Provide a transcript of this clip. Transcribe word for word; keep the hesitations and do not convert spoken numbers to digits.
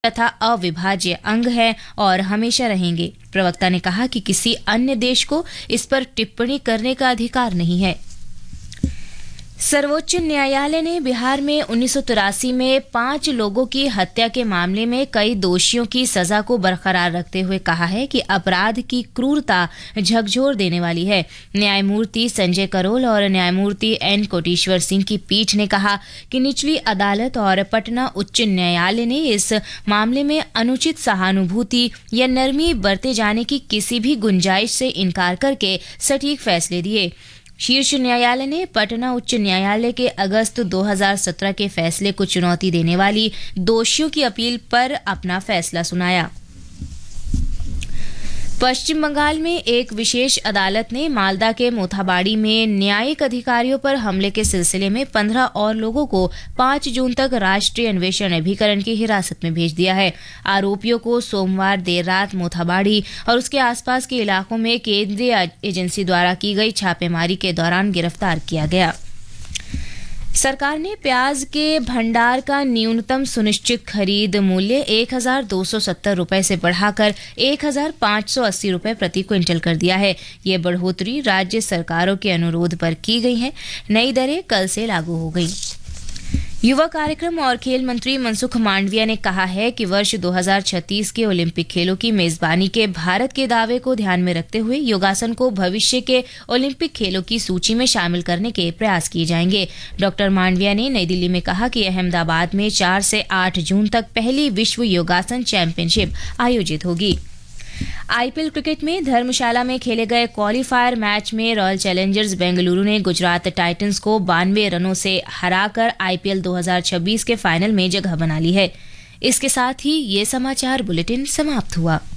तथा अविभाज्य अंग है और हमेशा रहेंगे। प्रवक्ता ने कहा कि किसी अन्य देश को इस पर टिप्पणी करने का अधिकार नहीं है। सर्वोच्च न्यायालय ने बिहार में उन्नीस सौ तिरासी में पांच लोगों की हत्या के मामले में कई दोषियों की सजा को बरकरार रखते हुए कहा है कि अपराध की क्रूरता झकझोर देने वाली है। न्यायमूर्ति संजय करोल और न्यायमूर्ति एन कोटेश्वर सिंह की पीठ ने कहा कि निचली अदालत और पटना उच्च न्यायालय ने इस मामले में अनुचित सहानुभूति या नरमी बरते जाने की किसी भी गुंजाइश से इनकार करके सटीक फैसले दिए। शीर्ष न्यायालय ने पटना उच्च न्यायालय के अगस्त दो हज़ार सत्रह के फैसले को चुनौती देने वाली दोषियों की अपील पर अपना फैसला सुनाया। पश्चिम बंगाल में एक विशेष अदालत ने मालदा के मोथाबाड़ी में न्यायिक अधिकारियों पर हमले के सिलसिले में पंद्रह और लोगों को पाँच जून तक राष्ट्रीय अन्वेषण अभिकरण की हिरासत में भेज दिया है। आरोपियों को सोमवार देर रात मोथाबाड़ी और उसके आसपास के इलाकों में केंद्रीय एजेंसी द्वारा की गई छापेमारी के दौरान गिरफ्तार किया गया। सरकार ने प्याज के भंडार का न्यूनतम सुनिश्चित खरीद मूल्य एक हजार दो सौ सत्तर रुपए से बढ़ाकर एक हजार पाँच सौ अस्सी रुपए प्रति क्विंटल कर दिया है। ये बढ़ोतरी राज्य सरकारों के अनुरोध पर की गई है। नई दरें कल से लागू हो गई। युवा कार्यक्रम और खेल मंत्री मनसुख मांडविया ने कहा है कि वर्ष दो हज़ार छत्तीस के ओलंपिक खेलों की मेजबानी के भारत के दावे को ध्यान में रखते हुए योगासन को भविष्य के ओलंपिक खेलों की सूची में शामिल करने के प्रयास किए जाएंगे। डॉक्टर मांडविया ने नई दिल्ली में कहा कि अहमदाबाद में चार से आठ जून तक पहली विश्व योगासन चैंपियनशिप आयोजित होगी। आईपीएल क्रिकेट में धर्मशाला में खेले गए क्वालिफायर मैच में रॉयल चैलेंजर्स बेंगलुरु ने गुजरात टाइटंस को बानवे रनों से हराकर आईपीएल दो हज़ार छब्बीस के फाइनल में जगह बना ली है। इसके साथ ही ये समाचार बुलेटिन समाप्त हुआ।